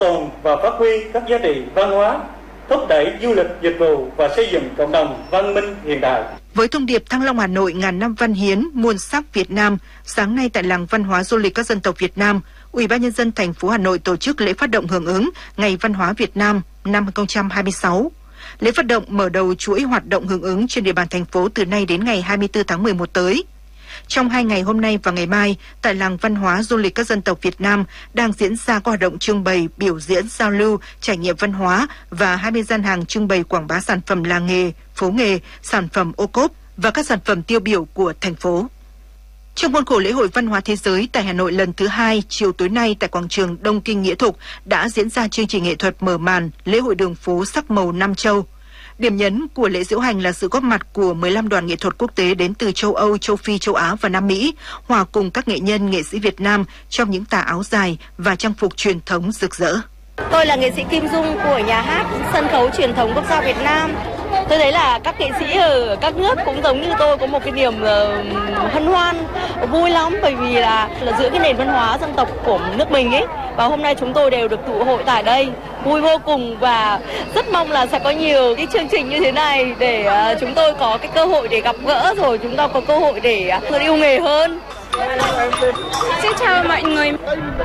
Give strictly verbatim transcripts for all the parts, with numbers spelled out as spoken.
tồn và phát huy các giá trị văn hóa, thúc đẩy du lịch dịch vụ và xây dựng cộng đồng văn minh hiện đại. Với thông điệp Thăng Long Hà Nội ngàn năm văn hiến, muôn sắc Việt Nam, sáng nay tại làng văn hóa du lịch các dân tộc Việt Nam, Ủy ban nhân dân thành phố Hà Nội tổ chức lễ phát động hưởng ứng Ngày Văn hóa Việt Nam năm hai không hai sáu. Lễ phát động mở đầu chuỗi hoạt động hưởng ứng trên địa bàn thành phố từ nay đến ngày hai mươi tư tháng mười một tới. Trong hai ngày hôm nay và ngày mai, tại làng văn hóa du lịch các dân tộc Việt Nam đang diễn ra các hoạt động trưng bày, biểu diễn, giao lưu, trải nghiệm văn hóa và hai mươi gian hàng trưng bày quảng bá sản phẩm làng nghề, phố nghề, sản phẩm ô cốp và các sản phẩm tiêu biểu của thành phố. Trong khuôn khổ lễ hội văn hóa thế giới tại Hà Nội lần thứ hai, chiều tối nay tại quảng trường Đông Kinh Nghĩa Thục đã diễn ra chương trình nghệ thuật mở màn lễ hội đường phố sắc màu Nam Châu. Điểm nhấn của lễ diễu hành là sự góp mặt của mười lăm đoàn nghệ thuật quốc tế đến từ châu Âu, châu Phi, châu Á và Nam Mỹ, hòa cùng các nghệ nhân, nghệ sĩ Việt Nam trong những tà áo dài và trang phục truyền thống rực rỡ. Tôi là nghệ sĩ Kim Dung của nhà hát sân khấu truyền thống quốc gia Việt Nam. Tôi thấy là các nghệ sĩ ở các nước cũng giống như tôi có một cái niềm uh, hân hoan, vui lắm bởi vì là, là giữa cái nền văn hóa dân tộc của nước mình ấy. Và hôm nay chúng tôi đều được tụ hội tại đây, vui vô cùng và rất mong là sẽ có nhiều cái chương trình như thế này để uh, chúng tôi có cái cơ hội để gặp gỡ rồi chúng ta có cơ hội để uh, yêu nghề hơn. Xin chào mọi người,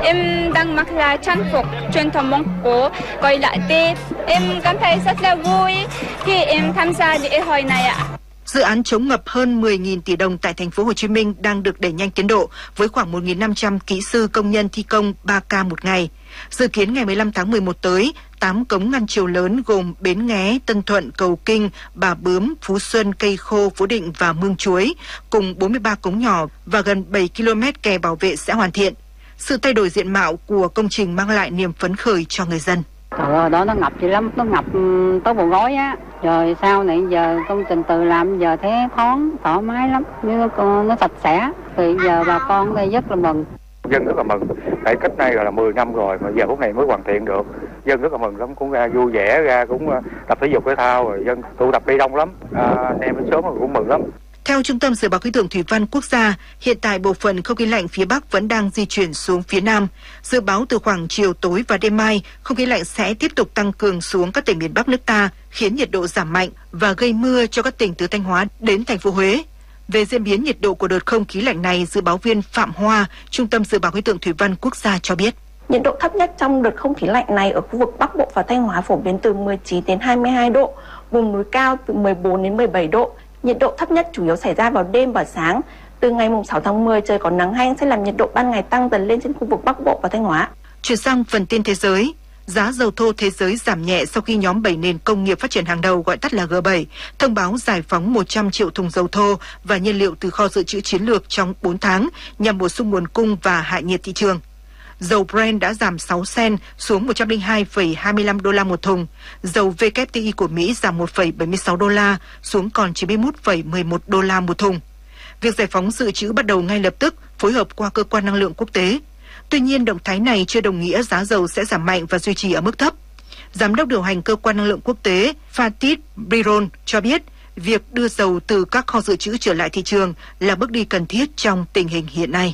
em đang mặc là trang phục truyền thống Mông Cổ gọi là Tết. Em cảm thấy rất là vui khi em tham gia lễ hội này ạ. Dự án chống ngập hơn mười nghìn tỷ đồng tại thành phố Hồ Chí Minh đang được đẩy nhanh tiến độ với khoảng một nghìn năm trăm kỹ sư công nhân thi công ba ca một ngày. Dự kiến ngày mười lăm tháng mười một tới, tám cống ngăn triều lớn gồm Bến Nghé, Tân Thuận, Cầu Kinh, Bà Bướm, Phú Xuân, Cây Khô, Phú Định và Mương Chuối, cùng bốn mươi ba cống nhỏ và gần bảy ki lô mét kè bảo vệ sẽ hoàn thiện. Sự thay đổi diện mạo của công trình mang lại niềm phấn khởi cho người dân. Trời ơi, đó nó ngập dữ lắm, nó ngập tới bộ gối á. Rồi sau này giờ công trình từ làm giờ thấy thoáng, thoải mái lắm, nó, nó sạch sẽ. Thì giờ bà con đây rất là mừng. Dân rất là mừng, tại cách nay là mười năm rồi mà giờ phút này mới hoàn thiện được. Dân rất là mừng lắm, cũng ra vui vẻ, ra cũng tập thể dục thể thao, rồi dân tụ tập đi đông lắm, à, anh em đến sớm rồi cũng mừng lắm. Theo Trung tâm Dự báo Khí tượng Thủy văn Quốc gia, hiện tại bộ phận không khí lạnh phía Bắc vẫn đang di chuyển xuống phía Nam. Dự báo từ khoảng chiều tối và đêm mai, không khí lạnh sẽ tiếp tục tăng cường xuống các tỉnh miền Bắc nước ta, khiến nhiệt độ giảm mạnh và gây mưa cho các tỉnh từ Thanh Hóa đến thành phố Huế. Về diễn biến nhiệt độ của đợt không khí lạnh này, dự báo viên Phạm Hoa, Trung tâm Dự báo Khí tượng Thủy văn Quốc gia cho biết. Nhiệt độ thấp nhất trong đợt không khí lạnh này ở khu vực Bắc Bộ và Thanh Hóa phổ biến từ mười chín đến hai mươi hai độ, vùng núi cao từ mười bốn đến mười bảy độ. Nhiệt độ thấp nhất chủ yếu xảy ra vào đêm và sáng. Từ ngày sáu tháng mười trời có nắng hanh sẽ làm nhiệt độ ban ngày tăng dần lên trên khu vực Bắc Bộ và Thanh Hóa. Chuyển sang phần tin thế giới. Giá dầu thô thế giới giảm nhẹ sau khi nhóm bảy nền công nghiệp phát triển hàng đầu gọi tắt là G bảy thông báo giải phóng một trăm triệu thùng dầu thô và nhiên liệu từ kho dự trữ chiến lược trong bốn tháng nhằm bổ sung nguồn cung và hạ nhiệt thị trường. Dầu Brent đã giảm sáu sen xuống một trăm lẻ hai phẩy hai mươi lăm đô la một thùng. Dầu W T I của Mỹ giảm một phẩy bảy mươi sáu đô la xuống còn chín mươi mốt phẩy mười một đô la một thùng. Việc giải phóng dự trữ bắt đầu ngay lập tức, phối hợp qua cơ quan năng lượng quốc tế. Tuy nhiên, động thái này chưa đồng nghĩa giá dầu sẽ giảm mạnh và duy trì ở mức thấp. Giám đốc điều hành cơ quan năng lượng quốc tế Fatih Birol cho biết, việc đưa dầu từ các kho dự trữ trở lại thị trường là bước đi cần thiết trong tình hình hiện nay.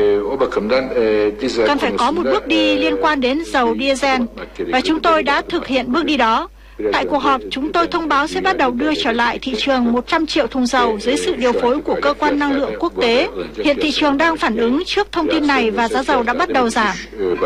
Cần phải có một bước đi liên quan đến dầu diesel và chúng tôi đã thực hiện bước đi đó. Tại cuộc họp, chúng tôi thông báo sẽ bắt đầu đưa trở lại thị trường một trăm triệu thùng dầu dưới sự điều phối của cơ quan năng lượng quốc tế. Hiện thị trường đang phản ứng trước thông tin này và giá dầu đã bắt đầu giảm.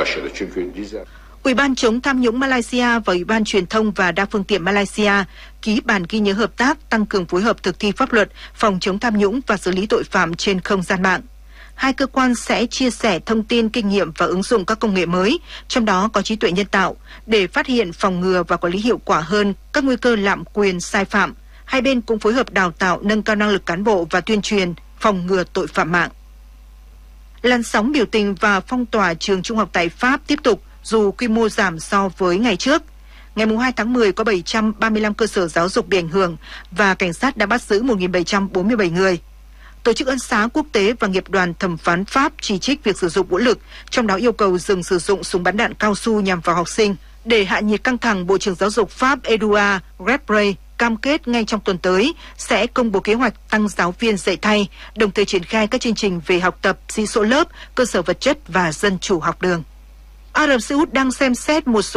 Ủy ban chống tham nhũng Malaysia và Ủy ban truyền thông và đa phương tiện Malaysia ký bản ghi nhớ hợp tác tăng cường phối hợp thực thi pháp luật, phòng chống tham nhũng và xử lý tội phạm trên không gian mạng. Hai cơ quan sẽ chia sẻ thông tin, kinh nghiệm và ứng dụng các công nghệ mới, trong đó có trí tuệ nhân tạo, để phát hiện, phòng ngừa và quản lý hiệu quả hơn các nguy cơ lạm quyền, sai phạm. Hai bên cũng phối hợp đào tạo, nâng cao năng lực cán bộ và tuyên truyền, phòng ngừa tội phạm mạng. Làn sóng biểu tình và phong tỏa trường trung học tại Pháp tiếp tục dù quy mô giảm so với ngày trước. Ngày hai tháng mười có bảy trăm ba mươi lăm cơ sở giáo dục bị ảnh hưởng và cảnh sát đã bắt giữ một nghìn bảy trăm bốn mươi bảy người. Tổ chức Ân xá Quốc tế và Nghiệp đoàn Thẩm phán Pháp chỉ trích việc sử dụng vũ lực, trong đó yêu cầu dừng sử dụng súng bắn đạn cao su nhằm vào học sinh. Để hạ nhiệt căng thẳng, Bộ trưởng Giáo dục Pháp Edouard Redbray cam kết ngay trong tuần tới sẽ công bố kế hoạch tăng giáo viên dạy thay, đồng thời triển khai các chương trình về học tập, sĩ số lớp, cơ sở vật chất và dân chủ học đường. Ả Rập Xê Út đang xem xét một số